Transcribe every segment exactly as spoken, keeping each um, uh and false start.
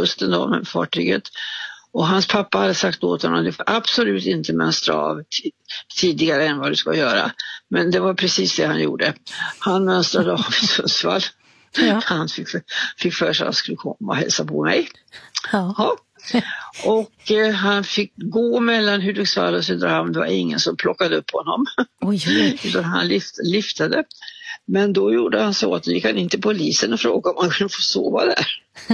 kusten då med fartyget. Och hans pappa hade sagt åt honom att du får absolut inte mönstra av t- tidigare än vad du ska göra. Men det var precis det han gjorde. Han mönstrade av i Sundsvall. Ja. Han fick, fick för sig att han skulle komma och hälsa på mig. Ja. Ja. Och eh, han fick gå mellan Hudiksvall och Söderhamn. Det var ingen som plockade upp honom. Oj, oj. Utan han lift, liftade. Men då gjorde han så att vi gick in till polisen och frågade om han kunde få sova där.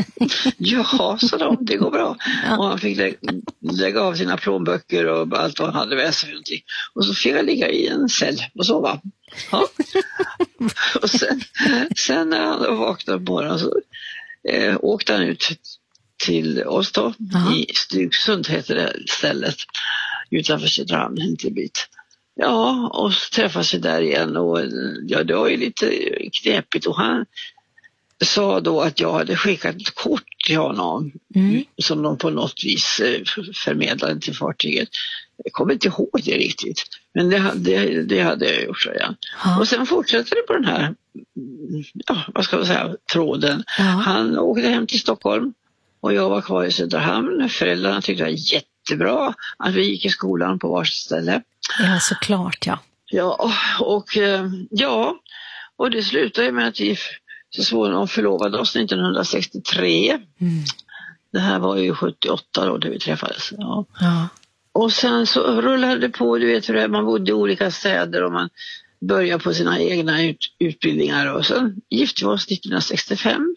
Ja, så de, det går bra. Ja. Och han fick lä- lägga av sina plånböcker och allt vad han hade med sig. Och så fick han ligga i en cell och sova. Ja. Och sen, sen när han vaknade på morgonen så eh, åkte han ut till oss då. Aha. I Stugsund heter det stället. Utanför Söderhamn, en liten bit. Ja, och så träffades vi där igen och ja, det var ju lite knepigt och han sa då att jag hade skickat ett kort till honom mm. som de på något vis förmedlade till fartyget. Jag kommer inte ihåg det riktigt, men det, det, det hade jag gjort så igen. Ja. Och sen fortsatte det på den här, ja, vad ska man säga, tråden. Ja. Han åkte hem till Stockholm och jag var kvar i Söderhamn. Föräldrarna tyckte det var jättebra att vi gick i skolan på varsitt ställe. Ja, såklart, ja. Ja, och ja, och det slutade med att vi så småningom förlovade oss nittonhundrasextiotre. Mm. Det här var ju sjuttioåtta då när vi träffades. Ja. Ja. Och sen så rullade det på, du vet hur det är, man bodde i olika städer och man började på sina egna ut, utbildningar. Och sen gifte vi oss nittonhundrasextiofem.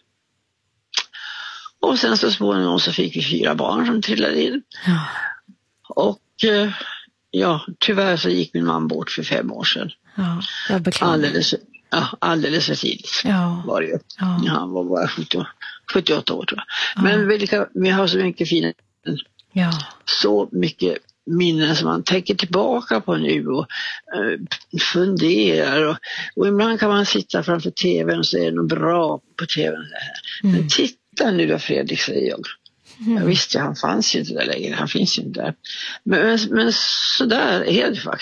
Och sen så småningom så fick vi fyra barn som trillade in. Ja. Och ja, tyvärr så gick min man bort för fem år sedan. Ja, jag beklagar. Alldeles, ja, alldeles för tidigt ja. var det ju. Ja. Ja, han var bara sjuttio, sjuttioåtta år tror jag. Ja. Men vi, vi har så mycket fina, ja. så mycket minnen som man tänker tillbaka på nu och uh, funderar. Och, och ibland kan man sitta framför tvn och säga något bra på tvn. Mm. Men titta nu då Fredrik, säger jag. Mm. Jag visste ju, han fanns ju inte där längre, han finns ju inte där. Men, men, men så där är det faktiskt.